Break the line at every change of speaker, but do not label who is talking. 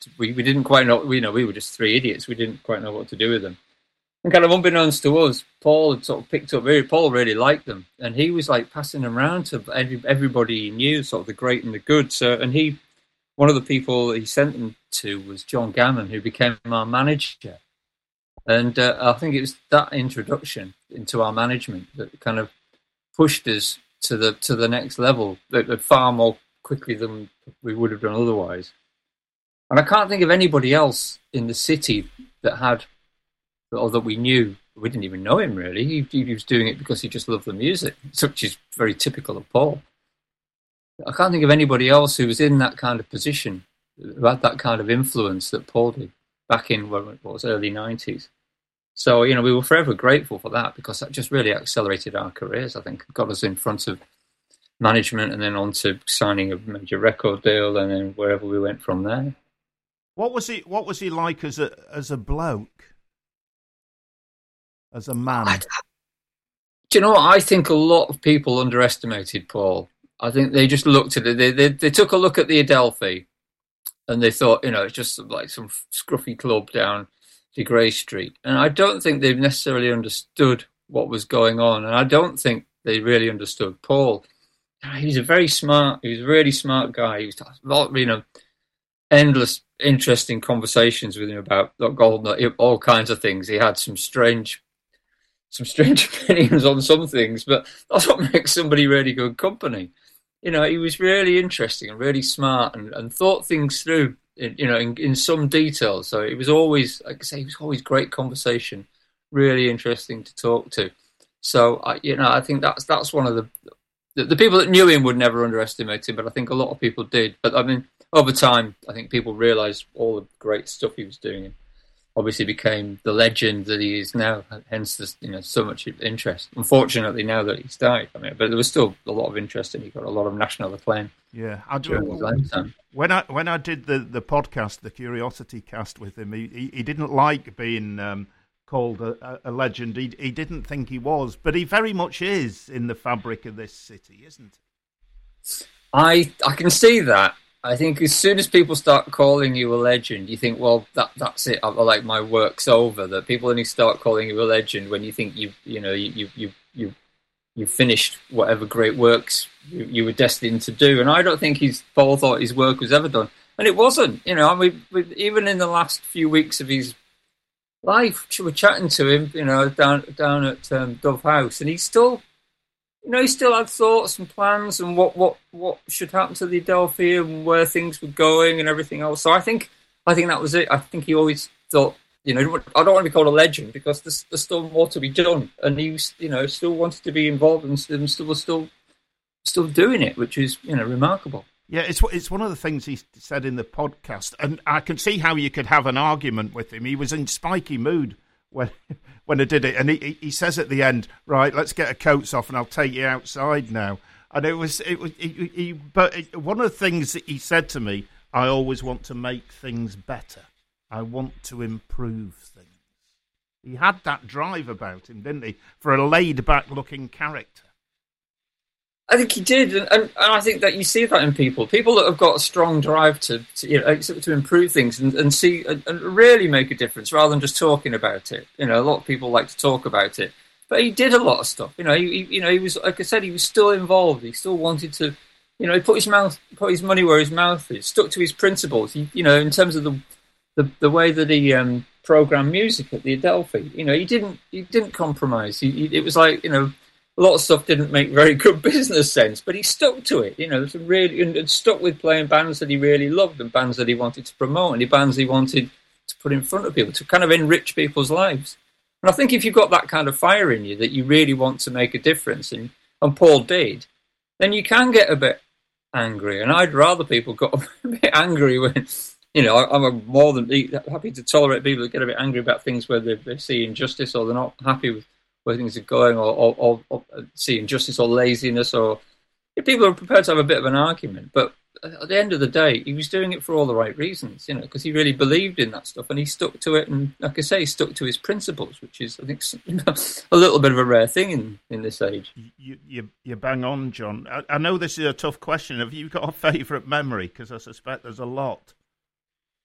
we didn't quite know. We were just three idiots. We didn't quite know what to do with them. And kind of unbeknownst to us, Paul had sort of picked up. Paul really liked them, and he was like passing them around to everybody he knew, sort of the great and the good. So, and one of the people he sent them to was John Gammon, who became our manager. And I think it was that introduction into our management that kind of pushed us to the next level, far more quickly than we would have done otherwise. And I can't think of anybody else in the city that had, or that we knew. We didn't even know him really. He was doing it because he just loved the music, which is very typical of Paul. I can't think of anybody else who was in that kind of position, who had that kind of influence that Paul did back in what was early 90s. So, we were forever grateful for that, because that just really accelerated our careers, I think. Got us in front of management and then on to signing a major record deal and then wherever we went from there.
What was he like as a bloke? As a man?
Do you know what? I think a lot of people underestimated Paul. I think they just looked at it. They took a look at the Adelphi and they thought, it's just like some scruffy club down to Grey Street. And I don't think they've necessarily understood what was going on. And I don't think they really understood Paul. He was a really smart guy. He was a lot, endless, interesting conversations with him about golden, all kinds of things. He had some strange opinions on some things, but that's what makes somebody really good company. He was really interesting and really smart and thought things through, in some detail. So it was always, like I say, it was always great conversation, really interesting to talk to. So, I think that's one of the people that knew him would never underestimate him, but I think a lot of people did. But I mean, over time, I think people realised all the great stuff he was doing. And obviously became the legend that he is now, hence so much interest. Unfortunately, now that he's died, but there was still a lot of interest and he got a lot of national acclaim.
Yeah, I do. When I did the podcast, the Curiosity Cast with him, he didn't like being called a legend. He didn't think he was, but he very much is in the fabric of this city, isn't he?
I can see that. I think as soon as people start calling you a legend, you think, well, that's it. Like my work's over. That people only start calling you a legend when you think you finished whatever great works you were destined to do. And I don't think Paul thought his work was ever done, and it wasn't. Even in the last few weeks of his life, we're chatting to him, down at Dove House, and he still had thoughts and plans and what should happen to the Adelphi and where things were going and everything else. So I think that was it. I think he always thought, I don't want to be called a legend because there's still more to be done, and he still wanted to be involved and was still doing it, which is remarkable.
Yeah, it's one of the things he said in the podcast, and I can see how you could have an argument with him. He was in spiky mood when I did it, and he says at the end, right, let's get our coats off and I'll take you outside now. And but one of the things that he said to me, I always want to make things better. I want to improve things. He had that drive about him, didn't he, for a laid-back looking character.
I think he did, and I think that you see that in people that have got a strong drive to improve things and see and really make a difference rather than just talking about it. A lot of people like to talk about it, but he did a lot of stuff. He was, like I said, he was still involved. He still wanted to, he put his money where his mouth is, stuck to his principles. In terms of the way that he programmed music at the Adelphi, he didn't compromise. It was like a lot of stuff didn't make very good business sense, but he stuck to it, and stuck with playing bands that he really loved and bands that he wanted to promote and the bands he wanted to put in front of people to kind of enrich people's lives. And I think if you've got that kind of fire in you that you really want to make a difference, and Paul did, then you can get a bit angry. And I'd rather people got a bit angry when, I'm more than happy to tolerate people that get a bit angry about things where they see injustice or they're not happy with where things are going, or see injustice or laziness, or people are prepared to have a bit of an argument. But at the end of the day, he was doing it for all the right reasons, because he really believed in that stuff and he stuck to it. And like I say, he stuck to his principles, which is, I think, a little bit of a rare thing in this age.
You bang on, John. I know this is a tough question. Have you got a favourite memory? Because I suspect there's a lot.